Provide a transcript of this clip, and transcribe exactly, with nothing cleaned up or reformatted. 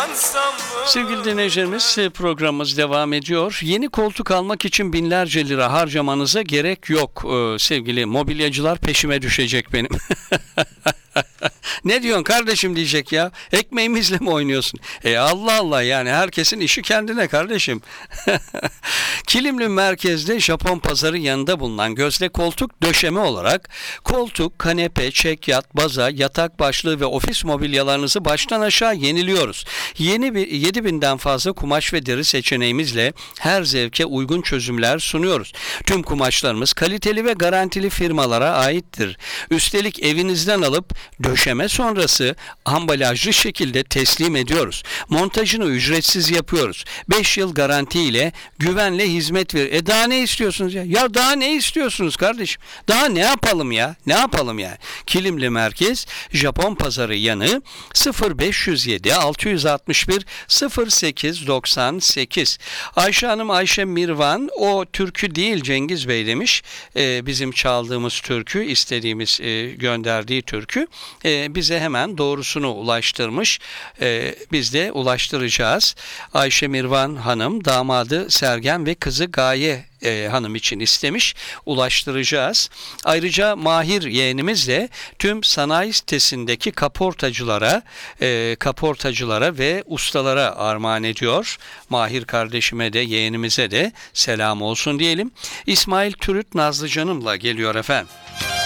Sevgili dinleyicilerimiz, programımız devam ediyor. Yeni koltuk almak için binlerce lira harcamanıza gerek yok. Ee, sevgili mobilyacılar, peşime düşecek benim. Ne diyorsun kardeşim diyecek ya. Ekmeğimizle mi oynuyorsun? E Allah Allah, yani herkesin işi kendine kardeşim. Kilimli merkezde Japon pazarı yanında bulunan Gözde Koltuk döşeme olarak koltuk, kanepe, çekyat, baza, yatak başlığı ve ofis mobilyalarınızı baştan aşağı yeniliyoruz. Yeni bir yedi binden fazla kumaş ve deri seçeneğimizle her zevke uygun çözümler sunuyoruz. Tüm kumaşlarımız kaliteli ve garantili firmalara aittir. Üstelik evinizden alıp döşeme sonrası ambalajlı şekilde teslim ediyoruz. Montajını ücretsiz yapıyoruz. beş yıl garanti ile güvenle hizmet ver. E daha ne istiyorsunuz ya? Ya daha ne istiyorsunuz kardeşim? Daha ne yapalım ya? Ne yapalım ya? Kilimli Merkez, Japon Pazarı yanı sıfır beş yüz yedi altı yüz altmış bir sıfır sekiz doksan sekiz. Ayşe Hanım, Ayşe Mirvan, o türkü değil Cengiz Bey demiş. Ee, bizim çaldığımız türkü, istediğimiz e, gönderdiği türkü e, bize hemen doğrusunu ulaştırmış. E, biz de ulaştıracağız. Ayşe Mirvan Hanım damadı Sergen ve kızı Gaye e, Hanım için istemiş. Ulaştıracağız. Ayrıca Mahir yeğenimiz de tüm sanayi sitesindeki kaportacılara, e, kaportacılara ve ustalara armağan ediyor. Mahir kardeşime de yeğenimize de selam olsun diyelim. İsmail Türüt Nazlı Canım'la geliyor efendim.